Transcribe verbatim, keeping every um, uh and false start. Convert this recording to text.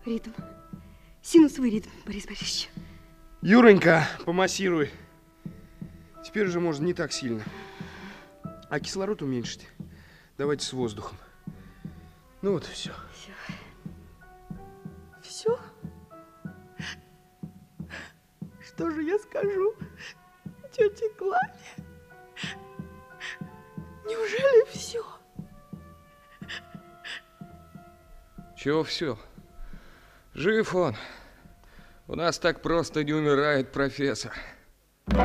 Ритм. Синусовый ритм, Борис Борисович. Юронька, помассируй. Теперь уже можно не так сильно. А кислород уменьшить. Давайте с воздухом. Ну вот и все. Все. Все? Что же я скажу тете Клаве? Неужели все? Чего все? Жив он. У нас так просто не умирает профессор.